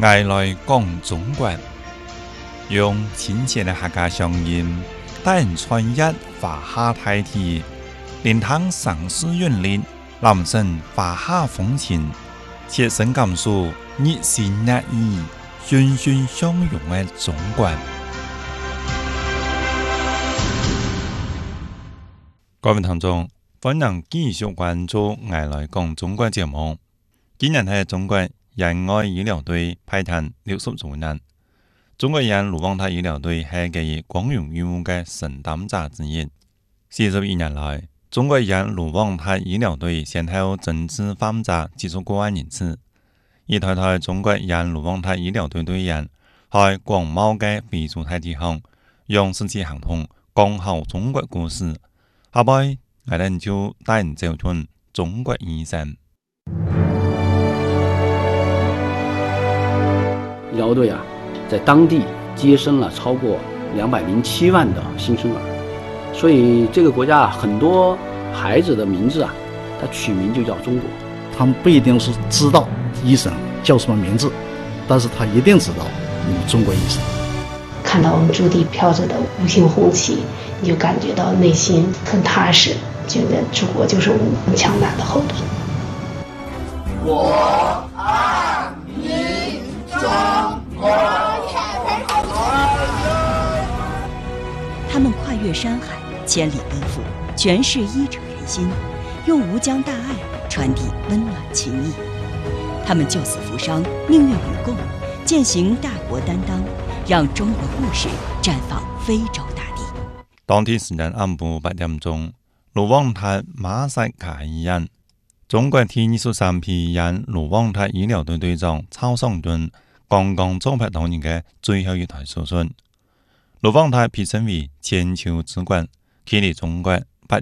爱来讲中国，用亲切的客家乡音，带人穿越华夏大地，聆听城市韵律，感受华夏风情，切身感受热情热意、欣欣向荣的中国。各位聽眾，歡迎繼續關注《愛來講中國》節目。今年係中國仁愛醫療隊派壇60週年。中國人盧旺達醫療隊係記憶光榮任務嘅承擔者之一。41年來，中國人盧旺達醫療隊先後診治患者接觸過萬人次。一台台中國人盧旺達醫療隊隊員喺廣袤嘅非洲大地上，用實際行動講好中國故事。下輩我哋就帶人走進中國醫生。 醫療隊在當地接生了超過207萬的新生兒，所以這個國家很多孩子的名字它取名就叫中國。 他們不一定是知道醫生叫什麼名字，但是他一定知道你們中國醫生。 看到我們駐地飄着的五星紅旗，你就感覺到內心很踏實，覺得祖國就是我們強大的後盾。 我愛你中國。 他們跨越山海，千里奔赴，詮釋醫者仁心，用吳江大愛傳遞溫暖情誼。他們救死扶傷，命運與共，踐行大國擔當，讓中國故事綻放非洲大地。 當天時間暗部8點鐘，盧旺達馬賽卡醫院，中國第23批人盧旺達醫療隊隊長曹尚敦剛剛做拍當年嘅最後一台手術。盧旺達被稱為千秋之國，距離中國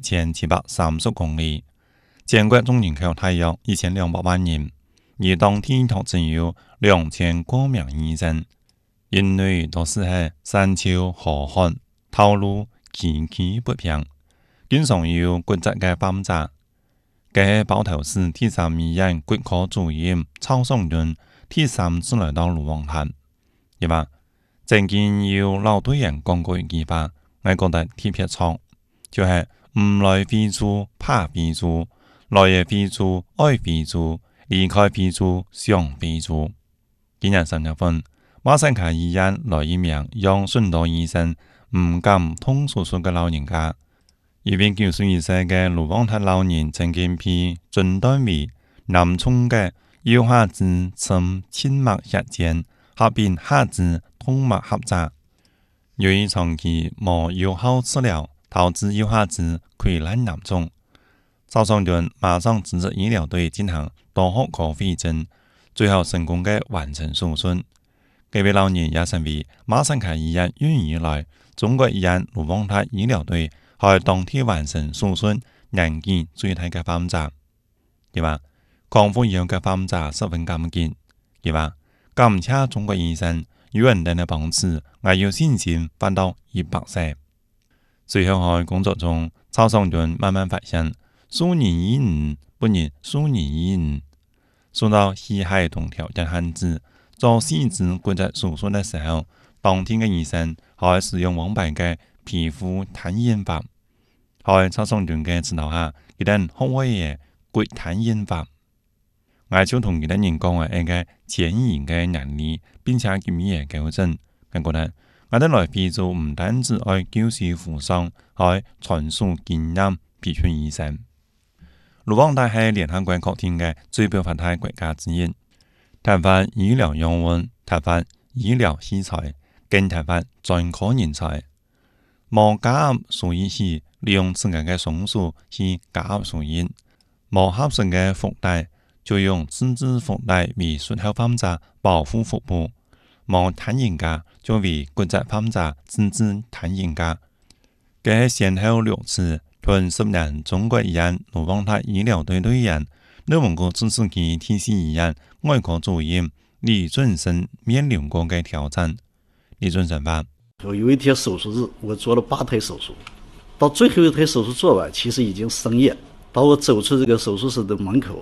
8730公里，全國總人口大約1200萬人，而當天卻只有2000多名醫生。人類都是喺山丘河旱，道路崎嶇不平，經常有骨折嘅患者。嘅包頭市第3醫院骨科主任曹尚敦第3次來到盧旺達，因為曾經有老隊員講過一句話，我覺得特別錯，就係唔來非洲怕非洲，來嘅非洲愛非洲，離開非洲想非洲。今年3月份，馬賽卡醫院來一名讓許多醫生唔敢動手術嘅老人家。一名91歲嘅盧旺達老人曾經被診斷為南充嘅右下肢側靜脈血栓合併下肢動脈狹窄，由於長期冇有效治療，導致右下肢潰爛嚴重。曹尚敦馬上指示醫療隊進行多學科會診，最後成功嘅完成手術。這位老人也成為馬賽卡醫院院以來中國人盧旺達醫療隊喺當天完成手術年紀最大嘅患者。因為康復以後嘅患者十分感激，因為感謝中國醫生有人哋嘅幫持，我有信心返到100%。隨後喺工作中，曹尚敦慢慢發現數年醫誤不如數年醫誤。受到氣海同條件限制，做細緻骨折手術嘅時候，當天嘅醫生喺使用王牌嘅皮膚彈印法，喺曹尚敦嘅指導下，佢哋學會嘅骨彈印法。我就同佢哋人講一個前沿嘅能力，並且給予糾正。我覺得我哋來非洲唔單止愛救死扶傷，還傳授經驗俾全醫生。盧旺達係聯合國確定嘅最發達國家之一，開發醫療藥物，開發醫療器材，更開發專科人才。冇加壓輸液時，利用自家嘅松樹去加壓輸液；冇合適嘅腹帶，就用自制腹帶為術後患者保護腹部；冇彈印架，就為骨折患者自制彈印架。嘅先後6次。屯10年中國人盧旺達醫療隊隊員，內蒙古自治區第4醫院外科主任李俊生面臨過嘅挑戰。李俊生話： 有一天手術日，我做了8台手術，到最後一台手術做完，其實已經深夜。當我走出這個手術室的門口，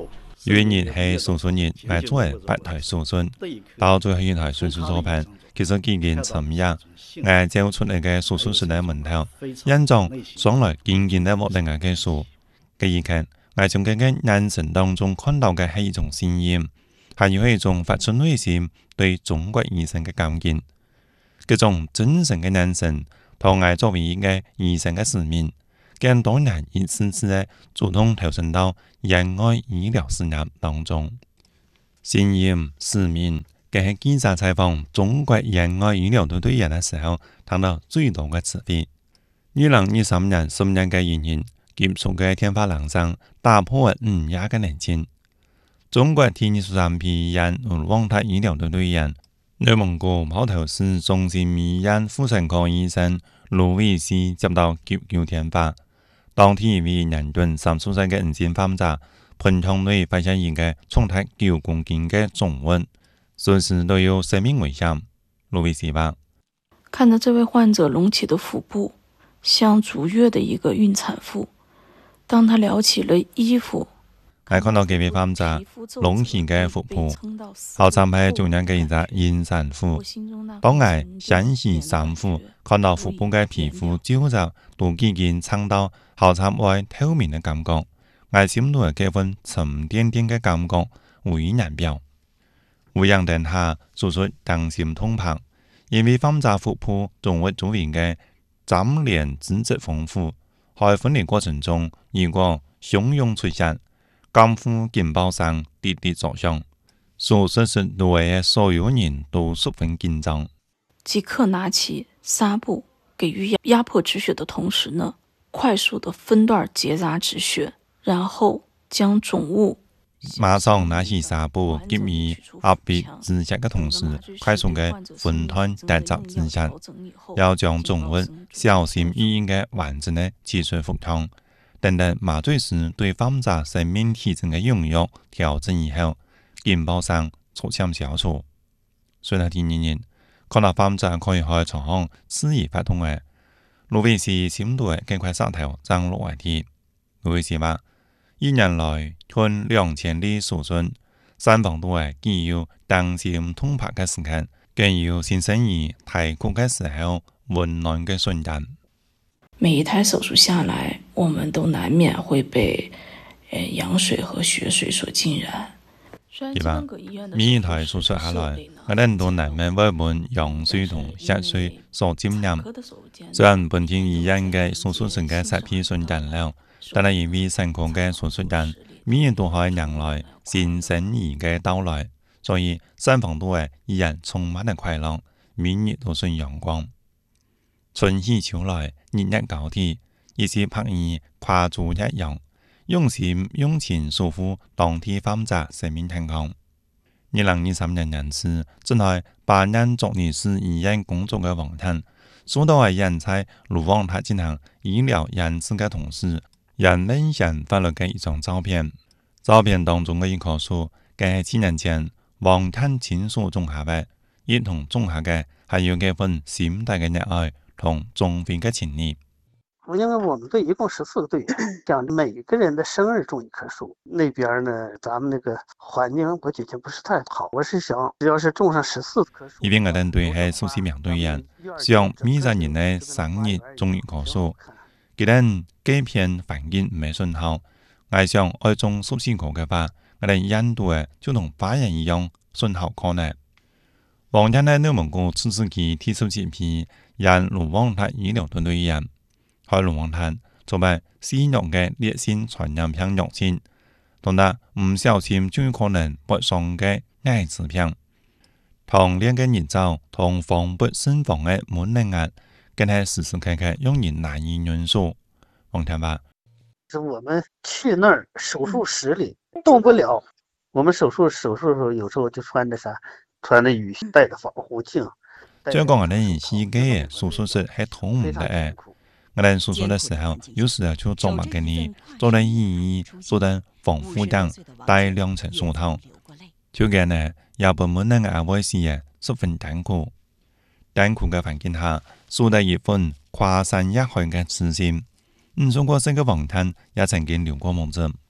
元日係手術日，我作為8台手術，到最後一台手術作品，其實幾件尋日，我照出嚟嘅手術室嘅門頭，印象上來件件都冇另外嘅數。嘅一刻，我從佢嘅眼神當中看到嘅係一種鮮豔，還有一種發出內心對中國醫生嘅感激。嗰種真誠嘅眼神，同我作為一個醫生嘅使命，更多人一次次嘅主動投身到仁愛醫療事業當中。鮮豔使命，嘅係記者採訪中國仁愛醫療隊隊員嘅時候，談到最多嘅詞彙。2023年10月嘅1日，結束嘅天花冷上，打破5日嘅寧靜。中國第23批人盧旺達醫療隊隊員，內蒙古包頭市中心醫院婦產科醫生盧偉西接到救天花，當天為人頓30歲嘅5線患者，盆腔內發現一個重達9公斤嘅腫瘤，隨時都有生命危險。盧偉西話： 看着這位患者隆起的腹部，像足月的一個孕產婦。當他撩起了衣服， 我看到幾位患者隆起嘅腹部，好像係中央嘅一隻孕產婦。當我想起產婦，看到腹部嘅皮膚皺褶，都幾件撐到好像愛透明嘅感覺，我心內嘅份沉甸甸嘅感覺無以言表。烏陽燈下手術當心痛拍，因為患者腹部動物周圍嘅粘連組織豐富。喺分離過程中，如果洶湧出血，監護警報聲滴滴作響，手術室內嘅所有人都十分緊張。 即刻拿起紗布，給予壓迫止血的同時呢，快速的分段結紮止血，然後將腫物馬上拿起紗布，給予壓迫止血嘅同時，快速嘅分段結紮止血，要將腫物小心翼翼嘅完整嘅切除腹腔。等等麻醉時對患者生命體徵嘅用藥調整以後，警報聲逐漸消除。隨後第2日，看到患者可以開床上肆意發動嘅，盧偉西心度嘅幾塊石頭漲落嚟啲。盧偉西話：1年來近2000例手術，三房都係既有當心痛拍嘅時刻，更有新生兒啼哭嘅時候溫暖嘅瞬間。 每一台手術下來，我們都難免會被羊水和血水所浸染。 係吧？每一台手術下來，我哋都難免會被羊水同血水所浸染。雖然本天醫院嘅手術室嘅設備順暢了，但係因為辛苦嘅手術人，每日都可以迎來新生兒嘅到來，所以三房都係依然充滿了快樂，每日都是陽光。春去秋來，日日高鐵，亦是拍意跨足一樣，用心用情守護當地患者生命健康。2023年人士正係8年作業師醫院工作嘅王騰，數到係人在盧旺達進行醫療研製嘅同時，人分享發了嘅一張照片。照片當中嘅一棵樹，係7年前王騰親手種下嘅，一同種下嘅係有幾份心底嘅熱愛同種份嘅情誼。 因為我們隊一共14個隊員，將每個人的生日種一棵樹。那邊呢，咱們那個環境我覺得不是太好。我是想，只要是種上14棵樹。 因為我哋隊係數十名隊員，想每個人嘅生日種一棵樹。既然這片環境唔係信號，我想愛種14棵嘅話，我哋印度嘅就同花園一樣信號可能。王騰喺內蒙古自治區第17批人盧旺達醫療隊隊員。喺盧旺達作為肆虐嘅烈性傳染病藥劑，同埋唔小心就有可能播送嘅艾滋病。同樣嘅熱奏同防不勝防嘅滿能壓，更係時時刻刻讓人難以忍受。王騰話： 我們去那兒手術室裏動不了，我們手術時候有時候就穿着雨靴，戴着防護鏡。 這個我哋西嘅手術室係痛唔得。我哋手術嘅時候，有時就做埋給你，做得醫做得防護燈，戴2層手套。條件呢，也不滿能安慰時十分艱苦。艱苦嘅環境下，輸得一份跨山越海嘅自信。唔錯過這個王騰也曾經流過夢子。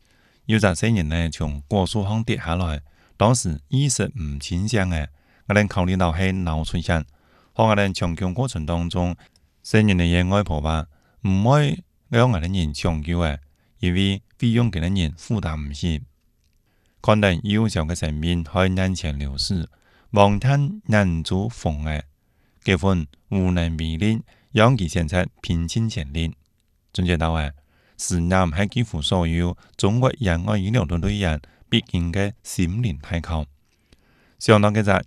有隻死人呢從過樹巷跌下來，當時意識唔清醒嘅，我哋考慮到係腦出血。喺我哋搶救過程當中，死人嘅外婆話唔可以讓我哋人搶救嘅，因為費用嘅人負擔唔起。看到幼小嘅生命喺眼前流逝，望聽人祖逢嘅結婚無能為力，讓其現出平靜前列。總結到實驗係幾乎所有中國人愛醫療團隊人必經嘅心靈太考。上到嘅隻